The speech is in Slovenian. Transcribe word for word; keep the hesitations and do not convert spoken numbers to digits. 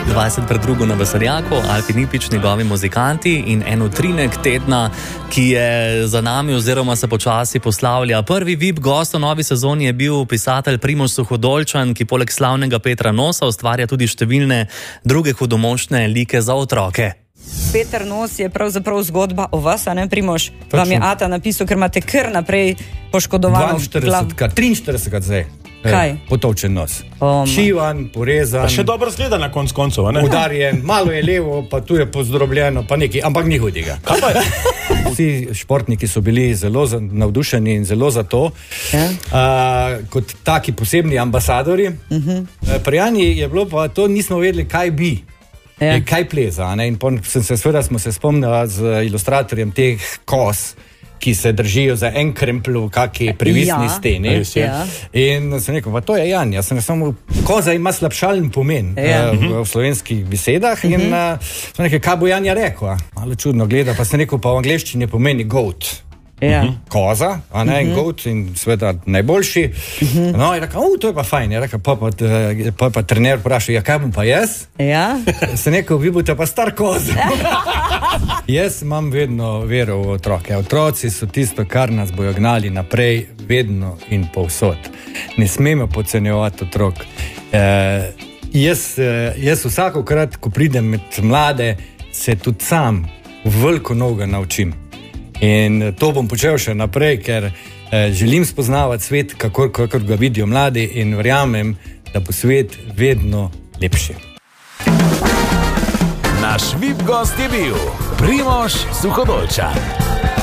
dvajset pred drugo na Veseljaku, Alfi Nipič, njegovi muzikanti in en utrinek tedna, ki je za nami oziroma se počasi poslavlja. Prvi V I P gost v novi sezoni je bil pisatelj Primož Suhodolčan, ki poleg slavnega Petra Nosa ustvarja tudi številne druge hudomušne like za otroke. Peter Nos je pravzaprav zgodba o vas, a ne, Primož? Vam je Ata napisal, ker imate kar naprej poškodovano dvainštiridesetkrat, triinštiridesetkrat zdaj. Kaj? Potovčen nos. Oh, Šivan, porezan. Pa še dobro zgleda na konc koncov, ne? Udarjen, malo je levo, pa tu je pozdrobljeno, pa nekaj, ampak ni hudega. Kaj pa je? Vsi športniki so bili zelo navdušeni in zelo za to, ja? uh, kot taki posebni ambasadori. Uh-huh. Pri Jani je bilo pa to, nismo vedeli, kaj bi. Ja. Kaj pleza, ne? In pon, sem se, seveda smo se spomnili z ilustratorjem teh kos, ki se držijo za en krempel v kaki privisni ja. steni. Ja. In sem rekel, pa to je Jan. Jaz sem samo, koza ima slabšalen pomen ja. uh, v, v slovenskih besedah. Uh-huh. In uh, sem rekel, kaj bo Janja rekel? Malo čudno gleda, pa sem rekel, pa v angleščini pomeni goat. Ja. Koza, a ne, uh-huh. goat in sveda najboljši. Uh-huh. No, je rekel, o, to je pa fajn. Je rekel, pa pa, pa, pa trener vprašal, ja, kaj bom pa jaz? Ja. Sem rekel, vi boste pa star koza. Jaz imam vedno vero v otroke. Otroci so tisto, kar nas bojo gnali naprej, vedno in povsod. Ne smemo podcenjevati otrok. E, jaz, jaz vsakokrat, ko pridem med mlade, se tudi sam veliko novega naučim. In to bom počel še naprej, ker eh, želim spoznavati svet, kakor, kakor ga vidijo mladi, in verjamem, da bo svet vedno lepši. Naš V I P gost je bil Primož Suhodolčan.